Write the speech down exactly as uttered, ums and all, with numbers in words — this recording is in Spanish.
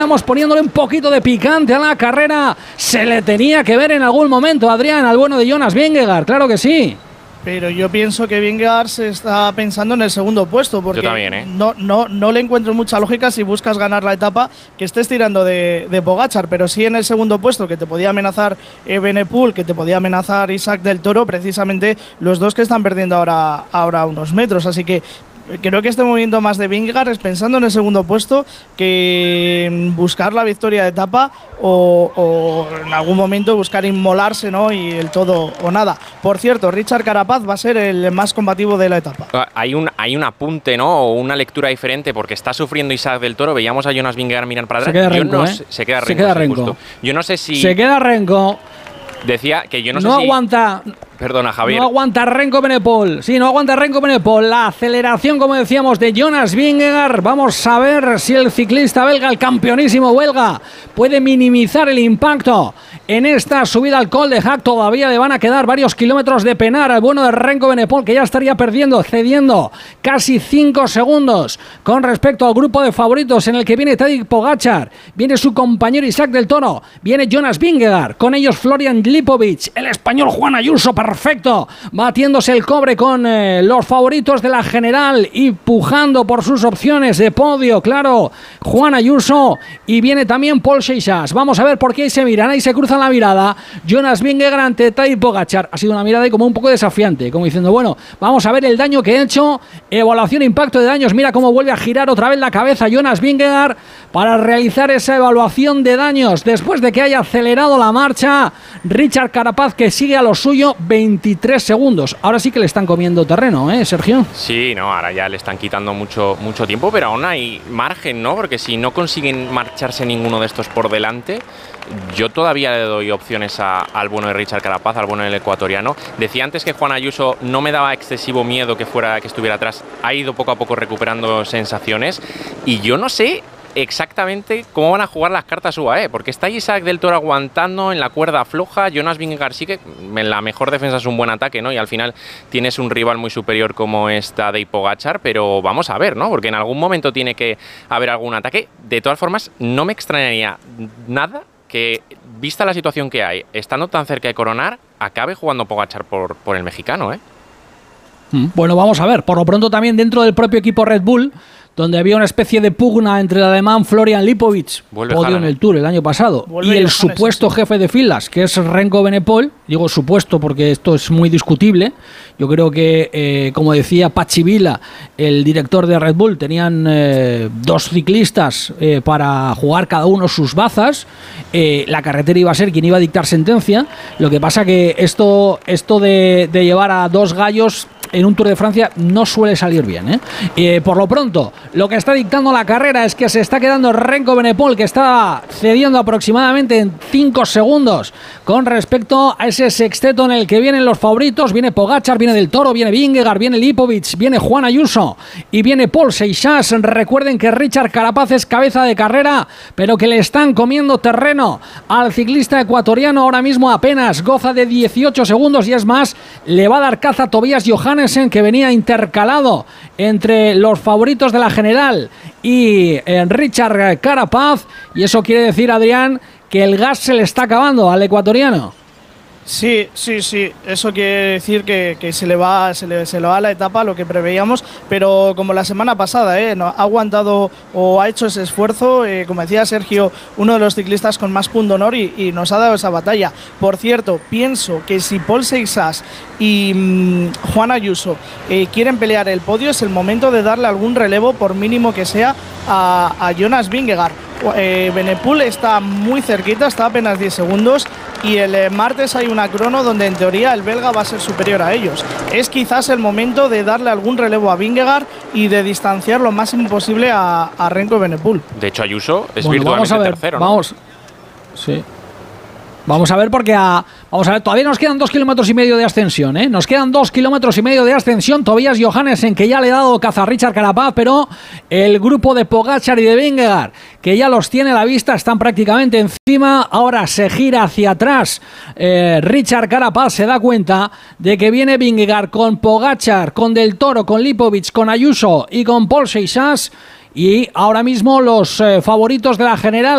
Estamos poniéndole un poquito de picante a la carrera. Se le tenía que ver en algún momento, Adrián, al bueno de Jonas Vingegaard, claro que sí. Pero yo pienso que Vingegaard se está pensando en el segundo puesto, porque yo también, ¿eh? no, no, no le encuentro mucha lógica si buscas ganar la etapa que estés tirando de, de Pogačar, pero sí en el segundo puesto, que te podía amenazar Evenepoel, que te podía amenazar Isaac del Toro, precisamente los dos que están perdiendo ahora, ahora unos metros, así que creo que este movimiento más de Vingegaard es pensando en el segundo puesto que buscar la victoria de etapa o, o en algún momento buscar inmolarse, ¿no? Y el todo o nada. Por cierto, Richard Carapaz va a ser el más combativo de la etapa. Hay un, hay un apunte, ¿no? O una lectura diferente porque está sufriendo Isaac del Toro. Veíamos a Jonas Vingegaard mirar para atrás. Se queda Renko, no ¿eh? sé, se queda Se Renko, queda sí, Renko. justo. Yo no sé si… Se queda Renko. Decía que yo no, no sé si… aguanta… Perdona, Javier. No aguanta Renko Evenepoel. Sí, no aguanta Renko Evenepoel. La aceleración, como decíamos, de Jonas Vingegaard. Vamos a ver si el ciclista belga, el campeonísimo belga, puede minimizar el impacto en esta subida al Col de Hack. Todavía le van a quedar varios kilómetros de penar al bueno de Renko Evenepoel, que ya estaría perdiendo, cediendo casi cinco segundos con respecto al grupo de favoritos en el que viene Tadej Pogačar, viene su compañero Isaac del Toro, viene Jonas Vingegaard, con ellos Florian Lipovic, el español Juan Ayuso, perfecto, batiéndose el cobre con eh, los favoritos de la general y pujando por sus opciones de podio, claro, Juan Ayuso, y viene también Paul Seixas. Vamos a ver por qué ahí se miran, ahí se cruzan la mirada. Jonas Vingegaard ante Tadej Pogačar. Ha sido una mirada ahí como un poco desafiante, como diciendo, bueno, vamos a ver el daño que he hecho, evaluación, impacto de daños. Mira cómo vuelve a girar otra vez la cabeza Jonas Vingegaard para realizar esa evaluación de daños después de que haya acelerado la marcha. Richard Carapaz, que sigue a lo suyo, veintitrés segundos. Ahora sí que le están comiendo terreno, ¿eh, Sergio? Sí, no, ahora ya le están quitando mucho, mucho tiempo, pero aún hay margen, ¿no? Porque si no consiguen marcharse ninguno de estos por delante, yo todavía le doy opciones a, al bueno de Richard Carapaz, al bueno del ecuatoriano. Decía antes que Juan Ayuso no me daba excesivo miedo que fuera que estuviera atrás. Ha ido poco a poco recuperando sensaciones y yo no sé exactamente cómo van a jugar las cartas U A E, porque está Isaac del Toro aguantando en la cuerda floja. Jonas Vingegaard sí que en la mejor defensa es un buen ataque, ¿no? Y al final tienes un rival muy superior como esta de Pogačar, pero vamos a ver, ¿no? Porque en algún momento tiene que haber algún ataque. De todas formas, no me extrañaría nada que, vista la situación que hay, estando tan cerca de coronar, acabe jugando Pogačar por, por el mexicano, ¿eh? Bueno, vamos a ver. Por lo pronto también dentro del propio equipo Red Bull, donde había una especie de pugna entre el alemán Florian Lipovic, Vuelve podio en el Tour el año pasado, Vuelve y el Johannes, supuesto sí. jefe de filas, que es Renko Evenepoel. Digo supuesto porque esto es muy discutible. Yo creo que, eh, como decía Pachi Vila, el director de Red Bull, tenían eh, dos ciclistas eh, para jugar cada uno sus bazas. Eh, la carretera iba a ser quien iba a dictar sentencia. Lo que pasa que esto, esto de, de llevar a dos gallos en un Tour de Francia no suele salir bien, ¿eh? Eh, por lo pronto, lo que está dictando la carrera es que se está quedando Renko Evenepoel, que está cediendo aproximadamente en cinco segundos con respecto a ese sexteto en el que vienen los favoritos. Viene Pogačar, viene Del Toro, viene Vingegaard, viene Lipovic, viene Juan Ayuso y viene Paul Seixas. Recuerden que Richard Carapaz es cabeza de carrera, pero que le están comiendo terreno al ciclista ecuatoriano. Ahora mismo apenas goza de dieciocho segundos y es más, le va a dar caza a Tobias Johannes, que venía intercalado entre los favoritos de la general y eh, Richard Carapaz, y eso quiere decir, Adrián, que el gas se le está acabando al ecuatoriano. Sí, sí, sí. Eso quiere decir que, que se le va, se le, se le va la etapa, lo que preveíamos, pero como la semana pasada, ¿eh? No, ha aguantado o ha hecho ese esfuerzo, eh, como decía Sergio, uno de los ciclistas con más pundonor y, y nos ha dado esa batalla. Por cierto, pienso que si Paul Seixas y mmm, Juan Ayuso eh, quieren pelear el podio, es el momento de darle algún relevo, por mínimo que sea, a, a Jonas Vingegaard. Eh, Evenepoel está muy cerquita, está a apenas diez segundos, y el eh, martes hay una crono donde en teoría el belga va a ser superior a ellos. Es quizás el momento de darle algún relevo a Vingegaard y de distanciar lo máximo posible a, a Renko Evenepoel. De hecho, Ayuso es Bueno, virtualmente vamos a ver, tercero, ¿no? Vamos, sí. Vamos a ver porque a, vamos a ver, todavía nos quedan dos kilómetros y medio de ascensión, ¿eh? Nos quedan dos kilómetros y medio de ascensión. Tobias Johannesen, que ya le ha dado caza a Richard Carapaz, pero el grupo de Pogačar y de Vingegaard, que ya los tiene a la vista, están prácticamente encima. Ahora se gira hacia atrás. Eh, Richard Carapaz se da cuenta de que viene Vingegaard con Pogačar, con Del Toro, con Lipovic, con Ayuso y con Paul Seixas. Y ahora mismo los eh, favoritos de la general